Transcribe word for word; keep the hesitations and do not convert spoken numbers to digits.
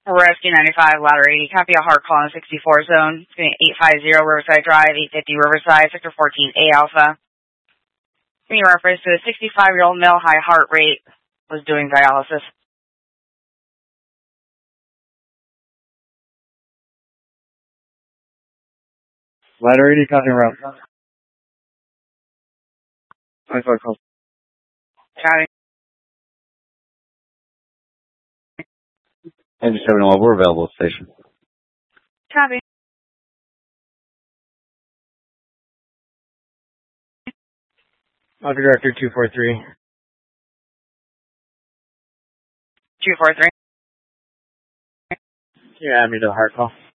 Rescue ninety-five, ladder eighty, copy a hard call in the sixty-four zone. It's going to eight fifty Riverside Drive, eight fifty Riverside, sector fourteen A Alpha. Giving you reference to a sixty-five-year-old male, high heart rate, was doing dialysis. Ladder eighty, copy route. twenty-four call. Copy. Engine seven one, we're available at station. Copy. Officer Director two four three. two four three. Yeah, I'm into the hard call.